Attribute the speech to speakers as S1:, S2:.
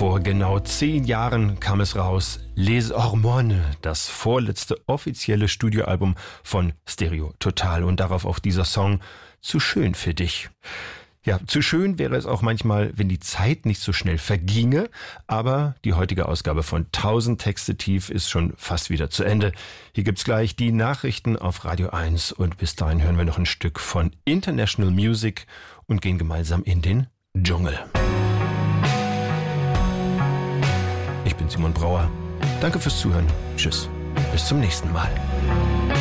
S1: Vor genau 10 Jahren kam es raus, Les Hormones, das vorletzte offizielle Studioalbum von Stereo Total und darauf auch dieser Song Zu schön für dich. Ja, zu schön wäre es auch manchmal, wenn die Zeit nicht so schnell verginge, aber die heutige Ausgabe von 1000 Texte tief ist schon fast wieder zu Ende. Hier gibt's gleich die Nachrichten auf Radio 1 und bis dahin hören wir noch ein Stück von International Music und gehen gemeinsam in den Dschungel. Ich bin Simon Brauer. Danke fürs Zuhören. Tschüss. Bis zum nächsten Mal.